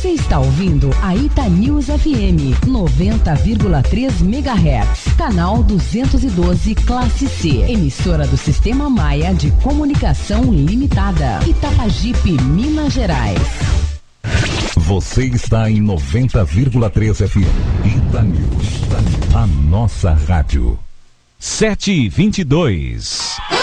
Você está ouvindo a Itanews FM 90,3 MHz, canal 212 Classe C, emissora do Sistema Maia de Comunicação Limitada, Itapajipe, Minas Gerais. Você está em 90,3 FM. Itanews, a nossa rádio. 7h22.